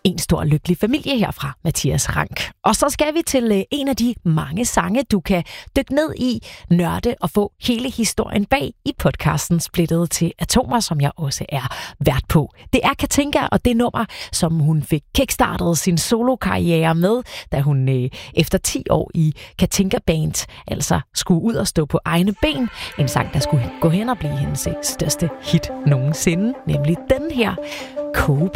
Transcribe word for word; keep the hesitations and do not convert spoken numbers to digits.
En stor lykkelig familie herfra, Mathias Rank. Og så skal vi til en af de mange sange, du kan dykke ned i, nørde og få hele historien bag i podcasten Splittet til Atomer, som jeg også er vært på. Det er Katinka, og det nummer, som hun fik kickstartet sin solokarriere med, da hun øh, efter ti år i Katinka Band altså skulle ud og stå på egne ben. En sang, der skulle gå hen og blive hendes største hit nogensinde, nemlig den her, Cope.